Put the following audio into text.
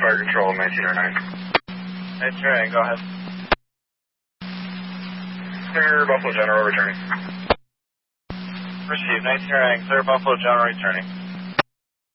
Fire Control, 1909. 1909, go ahead. Clear Buffalo General returning. Received, 1909, clear Buffalo General returning.